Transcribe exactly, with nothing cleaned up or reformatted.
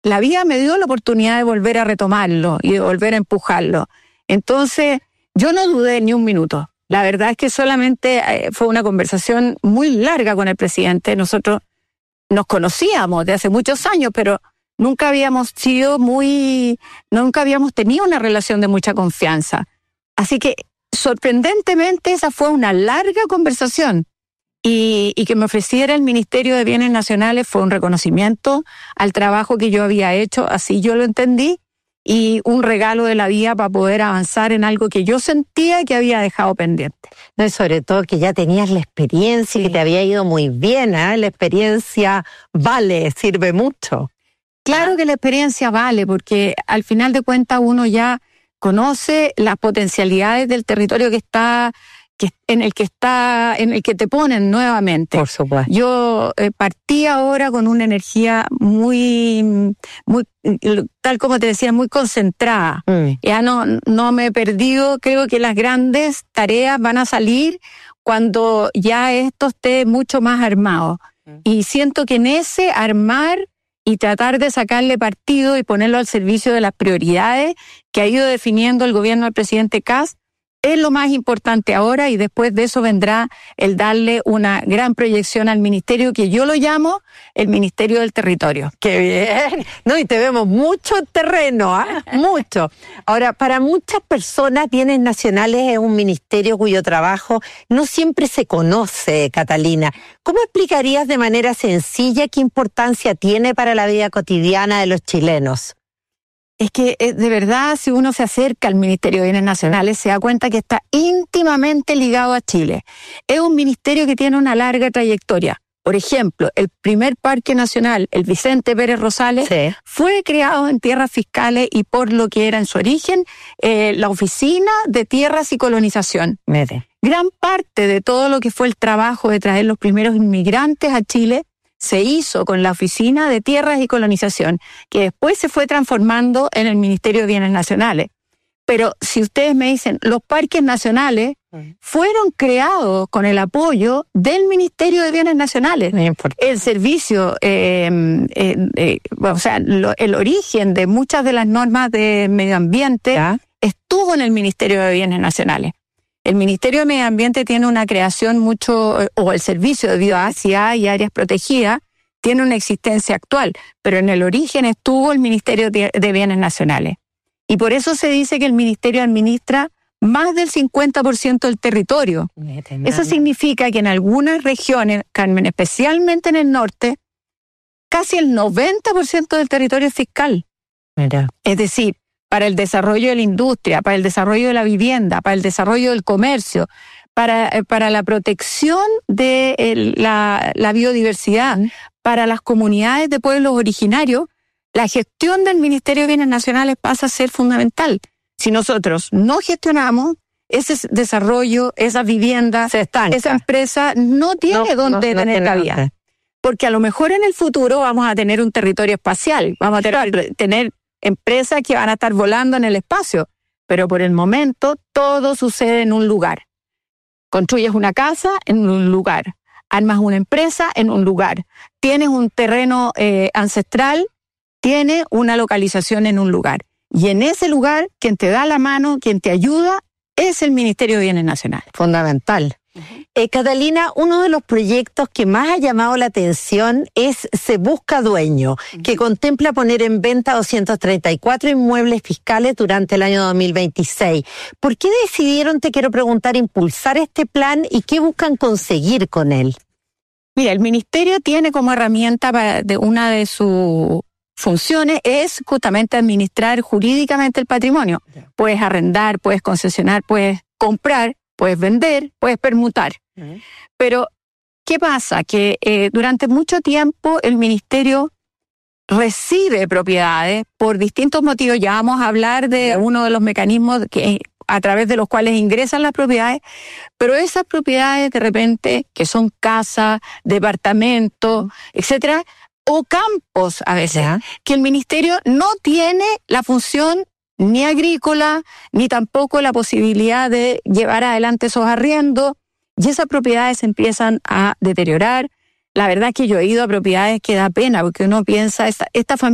la vida me dio la oportunidad de volver a retomarlo y de volver a empujarlo. Entonces, yo no dudé ni un minuto. La verdad es que solamente eh, fue una conversación muy larga con el presidente. Nosotros nos conocíamos de hace muchos años, pero nunca habíamos sido muy, nunca habíamos tenido una relación de mucha confianza. Así que, sorprendentemente, esa fue una larga conversación. Y, y que me ofreciera el Ministerio de Bienes Nacionales fue un reconocimiento al trabajo que yo había hecho, así yo lo entendí, y un regalo de la vida para poder avanzar en algo que yo sentía que había dejado pendiente. No, y sobre todo que ya tenías la experiencia, sí, que te había ido muy bien, ¿eh? La experiencia vale, sirve mucho. Claro que la experiencia vale, porque al final de cuentas uno ya conoce las potencialidades del territorio que está... Que en el que está, en el que te ponen nuevamente. Por supuesto. Yo eh, partí ahora con una energía muy, muy, tal como te decía, muy concentrada. Mm. Ya no, no me he perdido. Creo que las grandes tareas van a salir cuando ya esto esté mucho más armado. Mm. Y siento que en ese armar y tratar de sacarle partido y ponerlo al servicio de las prioridades que ha ido definiendo el gobierno del presidente Kast, es lo más importante ahora, y después de eso vendrá el darle una gran proyección al ministerio, que yo lo llamo el Ministerio del Territorio. ¡Qué bien! No, y te vemos mucho terreno, ¿ah? ¿eh? Mucho. Ahora, para muchas personas, Bienes Nacionales es un ministerio cuyo trabajo no siempre se conoce, Catalina. ¿Cómo explicarías de manera sencilla qué importancia tiene para la vida cotidiana de los chilenos? Es que de verdad, si uno se acerca al Ministerio de Bienes Nacionales, se da cuenta que está íntimamente ligado a Chile. Es un ministerio que tiene una larga trayectoria. Por ejemplo, el primer parque nacional, el Vicente Pérez Rosales, sí, fue creado en tierras fiscales y por lo que era en su origen eh, la Oficina de Tierras y Colonización. Mete. Gran parte de todo lo que fue el trabajo de traer los primeros inmigrantes a Chile se hizo con la Oficina de Tierras y Colonización, que después se fue transformando en el Ministerio de Bienes Nacionales. Pero si ustedes me dicen, los parques nacionales fueron creados con el apoyo del Ministerio de Bienes Nacionales. El servicio, eh, eh, eh, o sea, lo, el origen de muchas de las normas de medio ambiente ¿ya? Estuvo en el Ministerio de Bienes Nacionales. El Ministerio de Medio Ambiente tiene una creación mucho, o el Servicio de Biodiversidad y Áreas Protegidas, tiene una existencia actual, pero en el origen estuvo el Ministerio de Bienes Nacionales. Y por eso se dice que el Ministerio administra más del cincuenta por ciento del territorio. Eso significa que en algunas regiones, Carmen, especialmente en el norte, casi el noventa por ciento del territorio es fiscal. Mira. Es decir, para el desarrollo de la industria, para el desarrollo de la vivienda, para el desarrollo del comercio, para, para la protección de el, la, la biodiversidad, mm. para las comunidades de pueblos originarios, la gestión del Ministerio de Bienes Nacionales pasa a ser fundamental. Si nosotros no gestionamos ese desarrollo, esa vivienda, se estanca. Esa empresa no tiene no, dónde no, tener no cabida. Nada. Porque a lo mejor en el futuro vamos a tener un territorio espacial, vamos a tener, tener empresas que van a estar volando en el espacio, pero por el momento todo sucede en un lugar. Construyes una casa en un lugar, armas una empresa en un lugar, tienes un terreno eh, ancestral, tienes una localización en un lugar. Y en ese lugar, quien te da la mano, quien te ayuda, es el Ministerio de Bienes Nacionales. Fundamental. Uh-huh. Eh, Catalina, uno de los proyectos que más ha llamado la atención es Se Busca Dueño, uh-huh. que contempla poner en venta doscientos treinta y cuatro inmuebles fiscales durante el año dos mil veintiséis. ¿Por qué decidieron, te quiero preguntar, impulsar este plan y qué buscan conseguir con él? Mira, el Ministerio tiene como herramienta para, de una de sus funciones es justamente administrar jurídicamente el patrimonio. Yeah. Puedes arrendar, puedes concesionar, puedes comprar, puedes vender, puedes permutar. Uh-huh. Pero, ¿qué pasa? Que eh, durante mucho tiempo el Ministerio recibe propiedades por distintos motivos. Ya vamos a hablar de uno de los mecanismos que, a través de los cuales ingresan las propiedades, pero esas propiedades de repente, que son casas, departamentos, etcétera, o campos a veces, ¿ya? Que el Ministerio no tiene la función ni agrícola, ni tampoco la posibilidad de llevar adelante esos arriendos, y esas propiedades se empiezan a deteriorar. La verdad es que yo he ido a propiedades que da pena, porque uno piensa, esta, esta familia